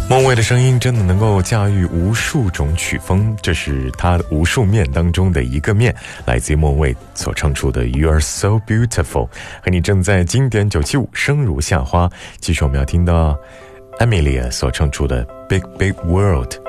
孟蔚的声音真的能够驾驭无数种曲风，这是他无数面当中的一个面，来自于孟蔚所唱出的 You are so beautiful。 和你正在经典975生如夏花，继续我们要听到 Amelia 所唱出的 Big Big World。